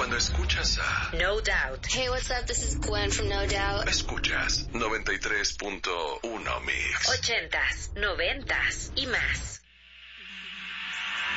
Cuando escuchas a No Doubt. Hey, what's up? This is Gwen from No Doubt. Escuchas 93.1 Mix. 80s, 90s y más.